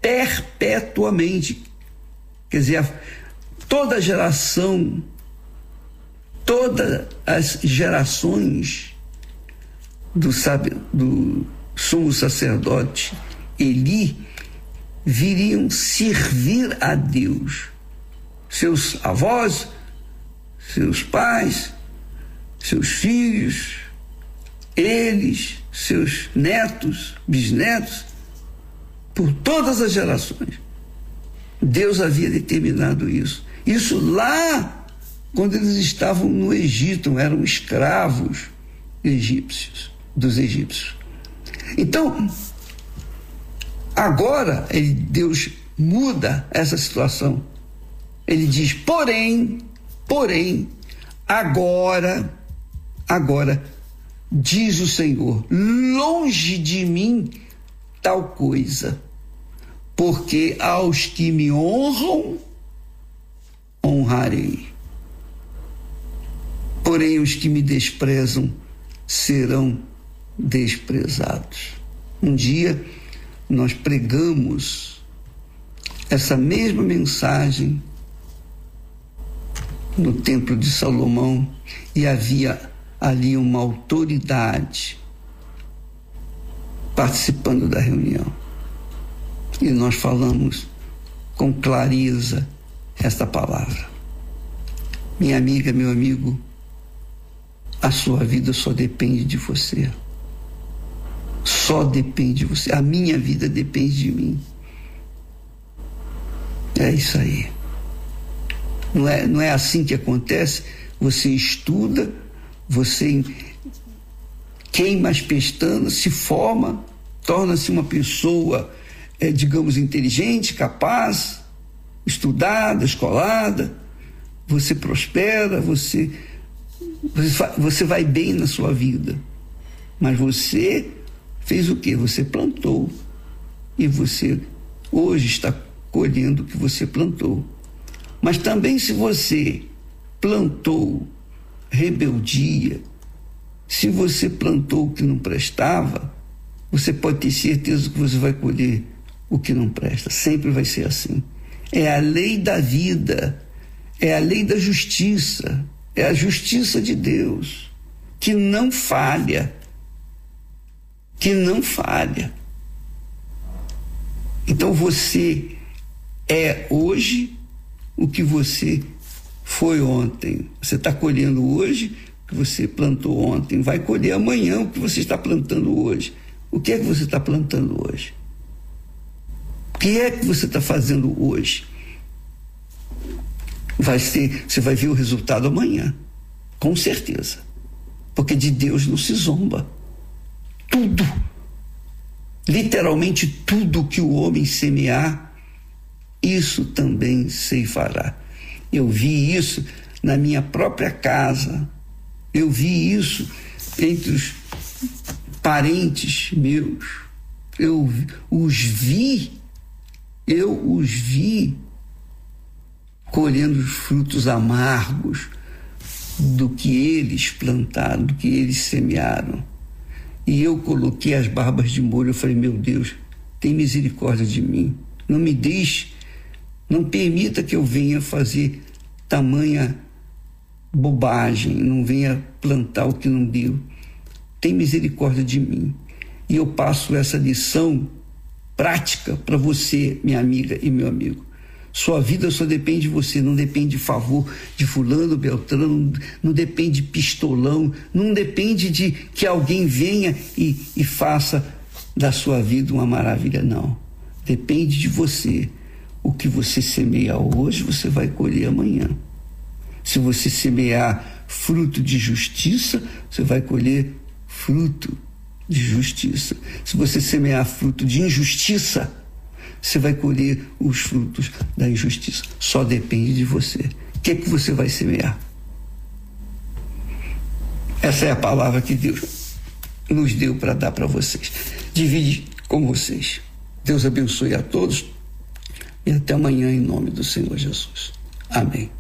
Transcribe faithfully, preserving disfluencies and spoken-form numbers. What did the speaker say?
perpetuamente. Quer dizer, toda geração, todas as gerações do, sabe, do sumo sacerdote Eli viriam servir a Deus. Seus avós, seus pais, seus filhos, eles, seus netos, bisnetos, por todas as gerações. Deus havia determinado isso. Isso lá, quando eles estavam no Egito, eram escravos egípcios, dos egípcios. Então, agora, ele, Deus muda essa situação. Ele diz, porém, porém, agora, agora, diz o Senhor, longe de mim tal coisa, porque aos que me honram, honrarei. Porém, os que me desprezam serão desprezados. Um dia, nós pregamos essa mesma mensagem no Templo de Salomão e havia ali uma autoridade participando da reunião. E nós falamos com clareza esta palavra. Minha amiga, meu amigo, a sua vida só depende de você. Só depende de você. A minha vida depende de mim. É isso aí. Não é, não é assim que acontece? Você estuda, você queima as pestanas, se forma, torna-se uma pessoa, é, digamos, inteligente, capaz, estudada, escolada, você prospera, você, você vai bem na sua vida. Mas você fez o quê? Você plantou. E você hoje está colhendo o que você plantou. Mas também, se você plantou rebeldia, se você plantou o que não prestava, você pode ter certeza que você vai colher o que não presta. Sempre vai ser assim. É a lei da vida, é a lei da justiça, é a justiça de Deus, que não falha, que não falha. Então você é hoje o que você foi ontem. Você está colhendo hoje o que você plantou ontem, vai colher amanhã o que você está plantando hoje. O que é que você está plantando hoje? O que é que você está fazendo hoje? Vai ser, você vai ver o resultado amanhã, com certeza. Porque de Deus não se zomba. Tudo, literalmente tudo que o homem semear, isso também ceifará. Eu vi isso na minha própria casa. Eu vi isso entre os parentes meus. Eu os vi, eu os vi colhendo os frutos amargos do que eles plantaram, do que eles semearam. E eu coloquei as barbas de molho. Eu falei, meu Deus, tem misericórdia de mim. Não me deixe, não permita que eu venha fazer tamanha bobagem, não venha plantar o que não deu. Tem misericórdia de mim. E eu passo essa lição prática para você, minha amiga e meu amigo. Sua vida só depende de você, não depende de favor de fulano, beltrano, não depende de pistolão, não depende de que alguém venha e, e faça da sua vida uma maravilha, não. Depende de você. O que você semeia hoje, você vai colher amanhã. Se você semear fruto de justiça, você vai colher fruto de justiça. Se você semear fruto de injustiça, você vai colher os frutos da injustiça. Só depende de você. O que é que você vai semear? Essa é a palavra que Deus nos deu para dar para vocês. Divide com vocês. Deus abençoe a todos e até amanhã em nome do Senhor Jesus. Amém.